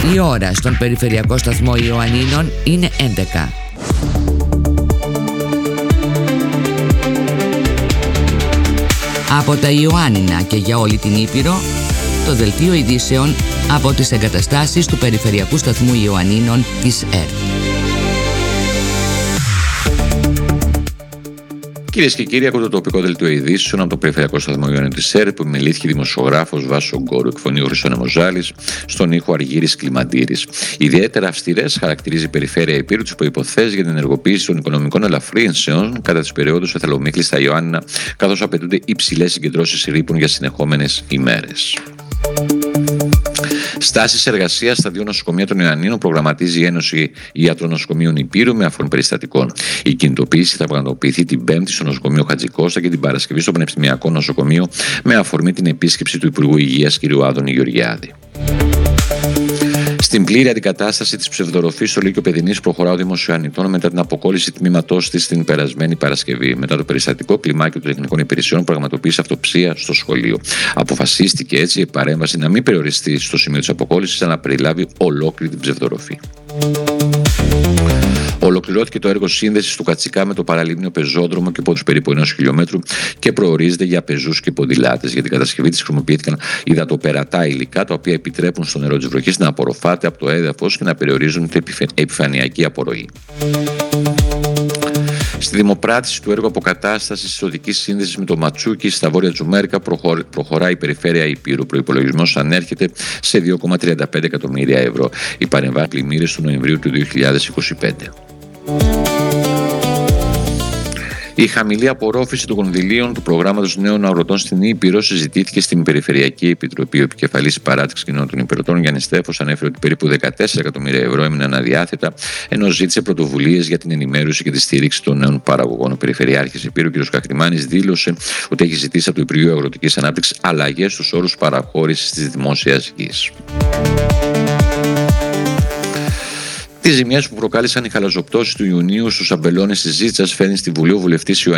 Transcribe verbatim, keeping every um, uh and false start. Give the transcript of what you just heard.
Η ώρα στον περιφερειακό σταθμό Ιωαννίνων είναι έντεκα. Από τα Ιωάννινα και για όλη την Ήπειρο, το δελτίο ειδήσεων από τις εγκαταστάσεις του περιφερειακού σταθμού Ιωαννίνων της ΕΡΤ. Κυρίες και κύριοι, ακούτε το τοπικό δελτίο ειδήσεων από το περιφερειακό σταθμό Ιωαννίνων της ΕΡΤ, που μιλήθηκε δημοσιογράφος Βάσο Γκόρου, εκφωνεί ο Χρυσόνεμος Ζάλης, στον ήχο Αργύρης Κλιμαντήρης. Ιδιαίτερα αυστηρές χαρακτηρίζει η περιφέρεια Ηπείρου τις προϋποθέσεις για την ενεργοποίηση των οικονομικών ελαφρύνσεων κατά τις περιόδους Εθελομίχλης στα Ιωάννινα, καθώς απαιτούνται υψηλές συγκεντρώσεις ρήπων για συνεχόμενες ημέρες. Στάσεις εργασίας στα δύο νοσοκομεία των Ιωαννίνων προγραμματίζει η Ένωση Ιατρονοσοκομείων Ηπείρου με αφορμή περιστατικών. Η κινητοποίηση θα πραγματοποιηθεί την Πέμπτη στο νοσοκομείο Χατζικώστα και την Παρασκευή στο Πανεπιστημιακό Νοσοκομείο με αφορμή την επίσκεψη του Υπουργού Υγείας κ. Άδωνη Γεωργιάδη. Στην πλήρη αντικατάσταση της ψευδορροφής στο Λύκειο Παιδινής προχωρά ο Δήμος Ιωαννιτών μετά την αποκόλληση τμήματός της την περασμένη Παρασκευή. Μετά το περιστατικό, κλιμάκιο των τεχνικών υπηρεσιών πραγματοποίησε αυτοψία στο σχολείο. Αποφασίστηκε έτσι η παρέμβαση να μην περιοριστεί στο σημείο της αποκόλλησης, αλλά να περιλάβει ολόκληρη την ψευδορροφή. Ολοκληρώθηκε το έργο σύνδεσης του Κατσικά με το παραλίμνιο πεζόδρομο και πόντους περίπου ενός χιλιόμετρου και προορίζεται για πεζούς και ποδηλάτες. Για την κατασκευή της χρησιμοποιήθηκαν υδατοπερατά υλικά, τα οποία επιτρέπουν στο νερό της βροχής να απορροφάται από το έδαφος και να περιορίζουν την επιφανειακή απορροή. Στη δημοπράτηση του έργου αποκατάστασης της οδικής σύνδεσης με το Ματσούκι στα βόρεια Τζουμέρικα προχωράει η περιφέρεια Ηπείρου. Προϋπολογισμός ανέρχεται σε δύο κόμμα τριάντα πέντε εκατομμύρια ευρώ. Η παρεμβάση πλημμύρες του Νοεμβρίου του δύο χιλιάδες είκοσι πέντε. Η χαμηλή απορρόφηση των κονδυλίων του προγράμματος νέων αγροτών στην Ήπειρο συζητήθηκε στην Περιφερειακή Επιτροπή. Ο επικεφαλής παράταξης κοινών των Υπηρετών, Γιάννης Στέφος, ανέφερε ότι περίπου δεκατέσσερα εκατομμύρια ευρώ έμειναν αδιάθετα, ενώ ζήτησε πρωτοβουλίες για την ενημέρωση και τη στήριξη των νέων παραγωγών. Ο Περιφερειάρχης Ηπείρου, κ. Καχριμάνης, δήλωσε ότι έχει ζητήσει από το Υπουργείο Αγροτικής Ανάπτυξης αλλαγές στους όρους παραχώρησης της δημόσιας γης. Τις ζημιές που προκάλεσαν οι χαλαζοπτώσεις του Ιουνίου στους αμπελώνες της Ζήτσας φέρνει στη Βουλή ο βουλευτής